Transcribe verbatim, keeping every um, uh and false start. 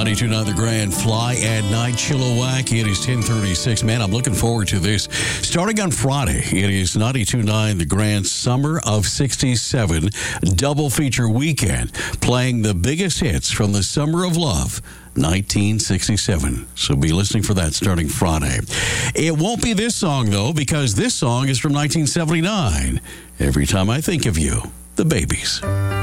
ninety-two point nine The Grand, Fly at Night, Chilliwack. It is ten thirty-six. Man, I'm looking forward to this. Starting on Friday, it is ninety-two point nine The Grand Summer of sixty-seven double feature weekend, playing the biggest hits from the Summer of Love, nineteen sixty-seven. So be listening for that starting Friday. It won't be this song, though, because this song is from nineteen seventy-nine. Every Time I Think of You, The Babies.